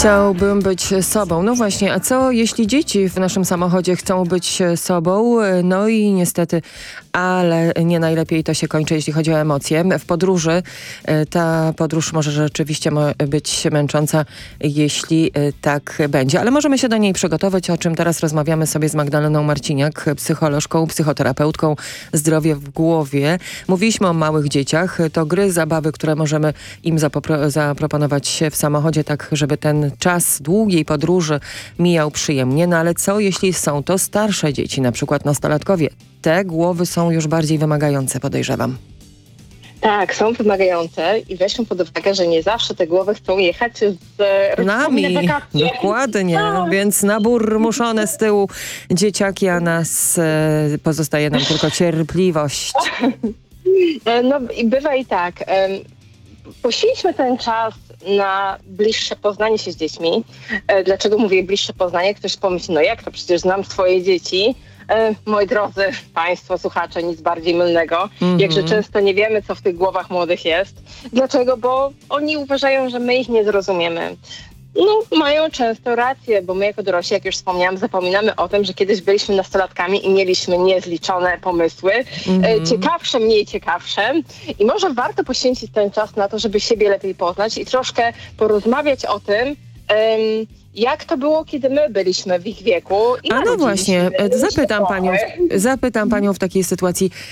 Chciałbym być sobą. No właśnie, a co jeśli dzieci w naszym samochodzie chcą być sobą? No i niestety, ale nie najlepiej to się kończy, jeśli chodzi o emocje. W podróży ta podróż może rzeczywiście być męcząca, jeśli tak będzie. Ale możemy się do niej przygotować, o czym teraz rozmawiamy sobie z Magdaleną Marciniak, psycholożką, psychoterapeutką Zdrowie w głowie. Mówiliśmy o małych dzieciach. To gry, zabawy, które możemy im zaproponować w samochodzie, tak żeby ten czas długiej podróży mijał przyjemnie. No ale co jeśli są to starsze dzieci, na przykład nastolatkowie? Te głowy są już bardziej wymagające, podejrzewam. Tak, są wymagające i weźmy pod uwagę, że nie zawsze te głowy chcą jechać z rodzicami na Nami, wakacje. dokładnie, więc naburmuszone z tyłu dzieciaki, a nas pozostaje nam tylko cierpliwość. No i bywa i tak. Poświęćmy ten czas na bliższe poznanie się z dziećmi. Dlaczego mówię bliższe poznanie? Ktoś pomyśli, no jak to, przecież znam swoje dzieci. Moi drodzy państwo, słuchacze, nic bardziej mylnego. Jakże często nie wiemy, co w tych głowach młodych jest. Dlaczego? Bo oni uważają, że my ich nie zrozumiemy. No, mają często rację, bo my jako dorośli, jak już wspomniałam, zapominamy o tym, że kiedyś byliśmy nastolatkami i mieliśmy niezliczone pomysły, ciekawsze, mniej ciekawsze. I może warto poświęcić ten czas na to, żeby siebie lepiej poznać i troszkę porozmawiać o tym, jak to było, kiedy my byliśmy w ich wieku. A no właśnie, zapytam panią w takiej sytuacji,